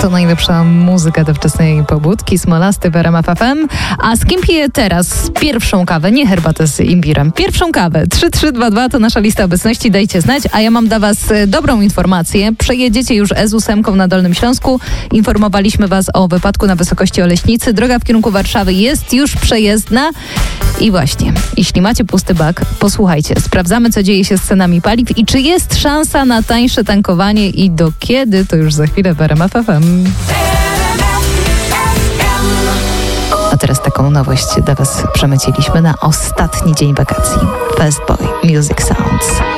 To najlepsza muzyka do wczesnej pobudki, Smolasty w RMF FM. A z kim piję teraz pierwszą kawę? Nie herbatę z imbirem. Pierwszą kawę. 3322 to nasza lista obecności. Dajcie znać. A ja mam dla was dobrą informację. Przejedziecie już S8 na Dolnym Śląsku. Informowaliśmy was o wypadku na wysokości Oleśnicy. Droga w kierunku Warszawy jest już przejezdna. I właśnie, jeśli macie pusty bak, posłuchajcie. Sprawdzamy, co dzieje się z cenami paliw i czy jest szansa na tańsze tankowanie i do kiedy, to już za chwilę w RMF FM. A teraz taką nowość dla was przemyciliśmy na ostatni dzień wakacji. Fast Boy Music Sounds.